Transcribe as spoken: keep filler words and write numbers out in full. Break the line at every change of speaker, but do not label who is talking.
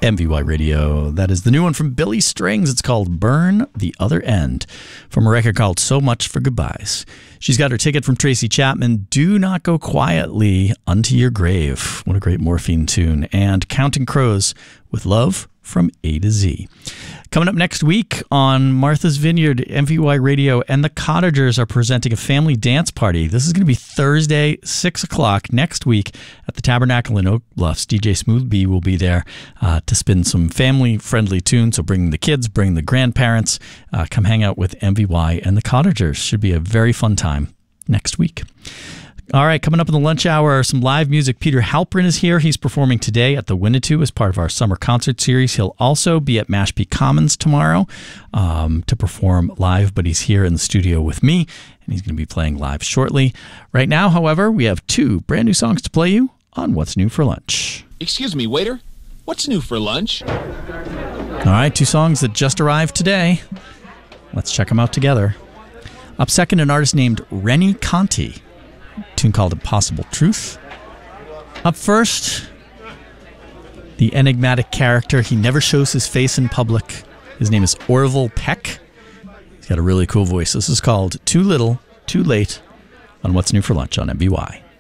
M V Y Radio. That is the new one from Billy Strings. It's called Burn the Other End, from a record called So Much for Goodbyes. She's got her ticket from Tracy Chapman, Do Not Go Quietly Unto Your Grave. What a great Morphine tune. And Counting Crows with Love from A to Z. Coming up next week on Martha's Vineyard, M V Y Radio and the Cottagers are presenting a family dance party. This is going to be Thursday, six o'clock next week at the Tabernacle in Oak Bluffs. D J Smooth B will be there uh, to spin some family-friendly tunes. So bring the kids, bring the grandparents, uh, come hang out with M V Y and the Cottagers. Should be a very fun time next week. All right, coming up in the lunch hour, some live music. Peter Halprin is here. He's performing today at the Winnetou as part of our summer concert series. He'll also be at Mashpee Commons tomorrow um, to perform live, but he's here in the studio with me, and he's going to be playing live shortly. Right now, however, we have two brand new songs to play you on What's New for Lunch.
Excuse me, waiter. What's new for lunch?
All right, two songs that just arrived today. Let's check them out together. Up second, an artist named Rennie Conti. Tune called Impossible Truth. Up first, the enigmatic character. He never shows his face in public. His name is Orville Peck. He's got a really cool voice. This is called Too Little, Too Late on What's New for Lunch on M V Y.